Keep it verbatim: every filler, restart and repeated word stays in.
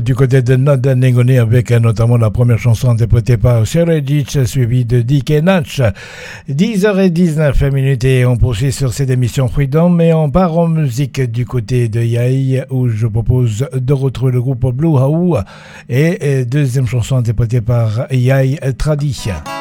du côté de Nada Negoni avec euh, notamment la première chanson interprétée par Seredic suivie de Dick et Natch. dix heures dix-neuf minutes et on poursuit sur cette émission Freedom, mais on part en musique du côté de Yai où je propose de retrouver le groupe Blue Haou et, et deuxième chanson interprétée par Yai Tradi.